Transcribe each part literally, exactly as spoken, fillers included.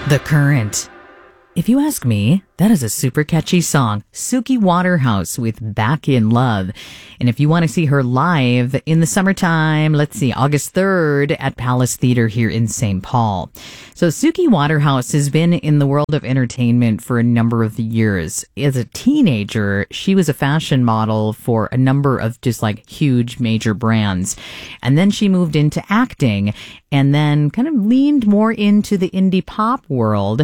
The Current. If you ask me, that is a super catchy song, Suki Waterhouse with Back in Love. And if you want to see her live in the summertime, let's see, August third at Palace Theater here in Saint Paul. So Suki Waterhouse has been in the world of entertainment for a number of years. As a teenager, she was a fashion model for a number of just like huge major brands. And then she moved into acting and then kind of leaned more into the indie pop world.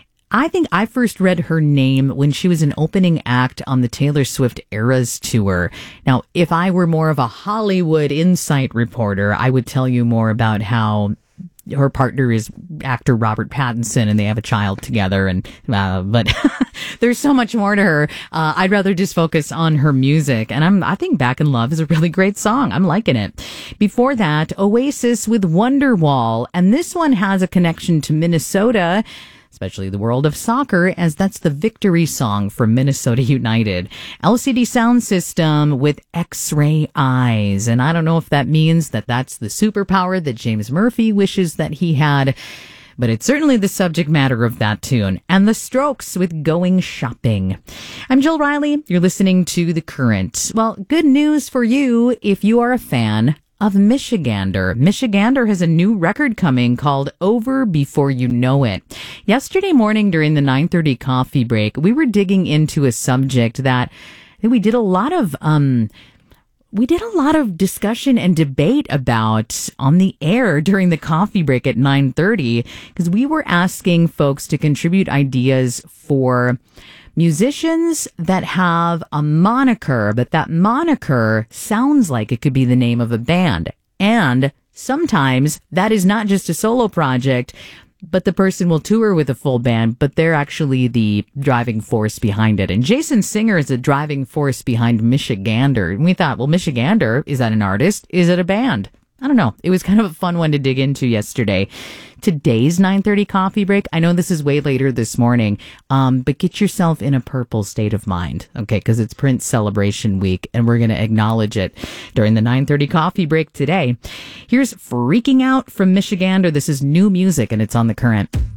I think I first read her name when she was an opening act on the Taylor Swift Eras tour. Now, if I were more of a Hollywood insight reporter, I would tell you more about how her partner is actor Robert Pattinson and they have a child together. And uh, but there's so much more to her. Uh, I'd rather just focus on her music. And I'm, I think Back in Love is a really great song. I'm liking it. Before that, Oasis with Wonderwall. And this one has a connection to Minnesota, especially the world of soccer, as that's the victory song for Minnesota United. L C D Sound System with X-Ray Eyes. And I don't know if that means that that's the superpower that James Murphy wishes that he had, but it's certainly the subject matter of that tune. And The Strokes with Going Shopping. I'm Jill Riley. You're listening to The Current. Well, good news for you if you are a fan of Michigander. Michigander has a new record coming called Over Before You Know It. Yesterday morning during the nine thirty coffee break, we were digging into a subject that we did a lot of, um, we did a lot of discussion and debate about on the air during the coffee break at nine thirty, because we were asking folks to contribute ideas for musicians that have a moniker, but that moniker sounds like it could be the name of a band. And sometimes that is not just a solo project, but the person will tour with a full band, but they're actually the driving force behind it. And Jason Singer is a driving force behind Michigander. And we thought, well, Michigander, is that an artist? Is it a band? I don't know. It was kind of a fun one to dig into yesterday. Today's nine thirty coffee break, I know this is way later this morning, um, but get yourself in a purple state of mind, okay, because it's Prince Celebration Week, and we're going to acknowledge it during the nine thirty coffee break today. Here's Freaking Out from Michigander. This is new music, and it's on The Current.